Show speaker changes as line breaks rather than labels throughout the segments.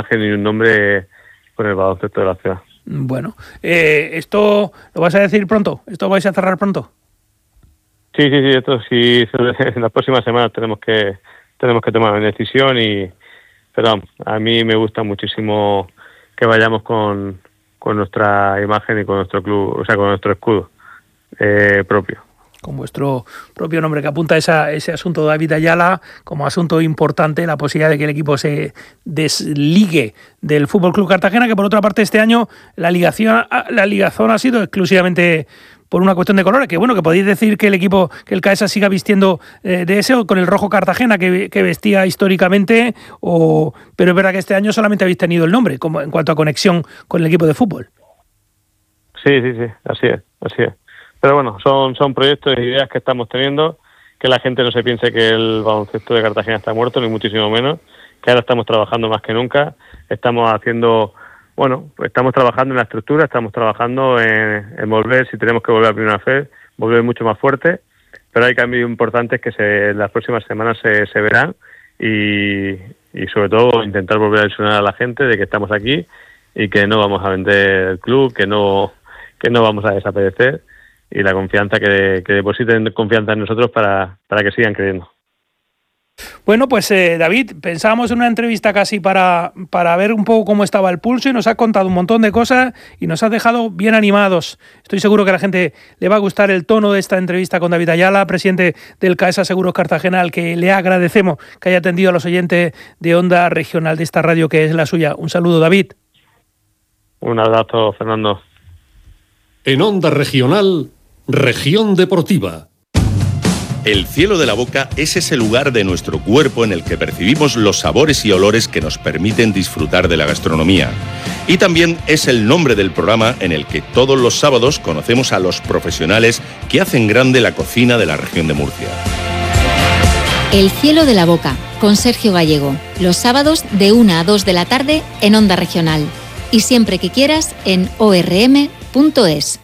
imagen y un nombre con el baloncesto de la ciudad.
Bueno, ¿esto lo vas a decir pronto? ¿Esto vais a cerrar pronto?
Sí, esto sí, en las próximas semanas tenemos que tomar una decisión, pero a mí me gusta muchísimo que vayamos con nuestra imagen y con nuestro club, o sea, con nuestro escudo propio.
Con vuestro propio nombre, que apunta ese asunto de David Ayala como asunto importante, la posibilidad de que el equipo se desligue del Fútbol Club Cartagena, que por otra parte este año la ligazón ha sido exclusivamente por una cuestión de colores, que bueno, que podéis decir que el equipo, que el CAESA siga vistiendo de ese o con el rojo Cartagena que vestía históricamente, pero es verdad que este año solamente habéis tenido el nombre como en cuanto a conexión con el equipo de fútbol.
Sí, así es. Pero bueno, son proyectos e ideas que estamos teniendo, que la gente no se piense que el baloncesto de Cartagena está muerto, ni muchísimo menos, que ahora estamos trabajando más que nunca, estamos trabajando en la estructura, estamos trabajando en volver, si tenemos que volver a primera vez, volver mucho más fuerte, pero hay cambios importantes que en las próximas semanas se verán y sobre todo intentar volver a ilusionar a la gente de que estamos aquí y que no vamos a vender el club, que no vamos a desaparecer, y la confianza que depositen confianza en nosotros para que sigan creyendo.
Bueno, pues David, pensábamos en una entrevista casi para ver un poco cómo estaba el pulso y nos has contado un montón de cosas y nos has dejado bien animados. Estoy seguro que a la gente le va a gustar el tono de esta entrevista con David Ayala, presidente del CAESA Seguros Cartagena, al que le agradecemos que haya atendido a los oyentes de Onda Regional de esta radio que es la suya. Un saludo, David.
Un abrazo, Fernando.
En Onda Regional, Región Deportiva.
El cielo de la boca es ese lugar de nuestro cuerpo en el que percibimos los sabores y olores que nos permiten disfrutar de la gastronomía. Y también es el nombre del programa en el que todos los sábados conocemos a los profesionales que hacen grande la cocina de la región de Murcia.
El cielo de la boca, con Sergio Gallego. Los sábados de 1 a 2 de la tarde en Onda Regional. Y siempre que quieras en orm.es.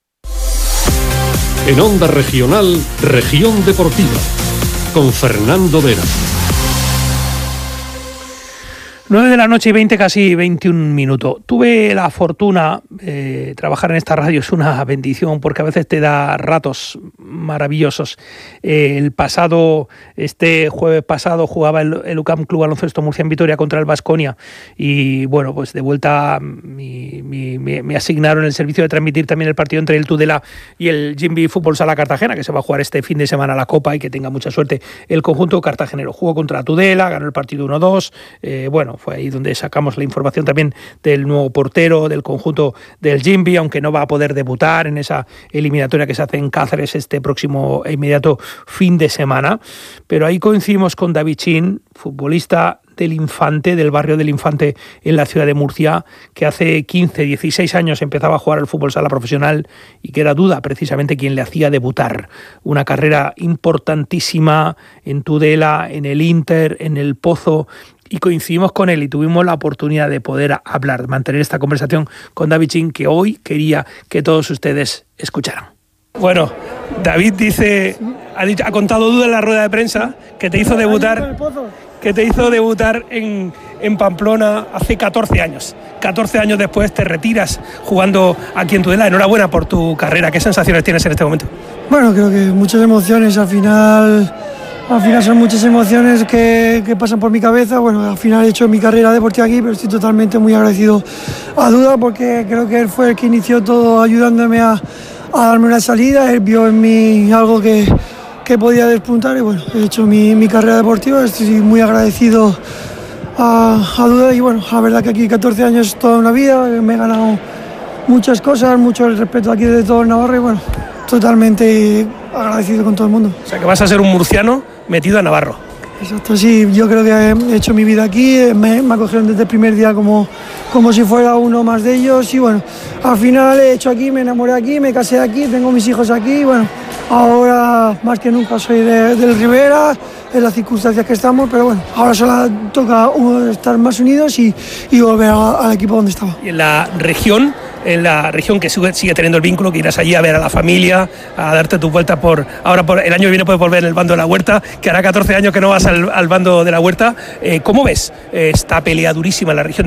En Onda Regional, Región Deportiva, con Fernando Vera.
9 de la noche y 20, casi 21 minutos. Tuve la fortuna de trabajar en esta radio, es una bendición porque a veces te da ratos maravillosos. Este jueves pasado jugaba el UCAM Club Baloncesto Murcia en Vitoria contra el Baskonia y bueno, pues de vuelta me asignaron el servicio de transmitir también el partido entre el Tudela y el Jimby Fútbol Sala Cartagena, que se va a jugar este fin de semana la Copa y que tenga mucha suerte el conjunto cartagenero. Jugó contra Tudela, ganó el partido 1-2, bueno, fue ahí donde sacamos la información también del nuevo portero del conjunto del Jimby, aunque no va a poder debutar en esa eliminatoria que se hace en Cáceres este próximo e inmediato fin de semana. Pero ahí coincidimos con David Chin, futbolista del Infante, del barrio del Infante en la ciudad de Murcia, que hace 15, 16 años empezaba a jugar al fútbol sala profesional y que era Duda precisamente quien le hacía debutar. Una carrera importantísima en Tudela, en el Inter, en el Pozo, y coincidimos con él y tuvimos la oportunidad de poder hablar, mantener esta conversación con David Chin, que hoy quería que todos ustedes escucharan. Bueno, David ha contado Duda en la rueda de prensa que te hizo debutar en Pamplona hace 14 años. 14 años después te retiras jugando aquí en Tudela. Enhorabuena por tu carrera. ¿Qué sensaciones tienes en este momento?
Bueno, creo que muchas emociones. Al final son muchas emociones que pasan por mi cabeza. Bueno, al final he hecho mi carrera deportiva aquí, pero estoy totalmente muy agradecido a Duda porque creo que él fue el que inició todo ayudándome a darme una salida. Él vio en mí algo que podía despuntar y bueno, he hecho mi carrera deportiva. Estoy muy agradecido a Duda y bueno, la verdad que aquí 14 años es toda una vida. Me he ganado muchas cosas, mucho el respeto aquí de todo el Navarra y bueno, totalmente agradecido con todo el mundo.
O sea que vas a ser un murciano metido a Navarro.
Exacto, sí, yo creo que he hecho mi vida aquí, me acogieron desde el primer día como si fuera uno más de ellos y bueno, al final he hecho aquí, me enamoré aquí, me casé aquí, tengo mis hijos aquí y bueno, ahora más que nunca soy del Rivera, en las circunstancias que estamos, pero bueno, ahora solo toca estar más unidos y volver al equipo donde estaba.
Y en la región que sigue teniendo el vínculo, que irás allí a ver a la familia, a darte tu vuelta por el año que viene puedes volver en el bando de la Huerta, que hará 14 años que no vas al bando de la Huerta. ¿Cómo ves esta pelea durísima en la región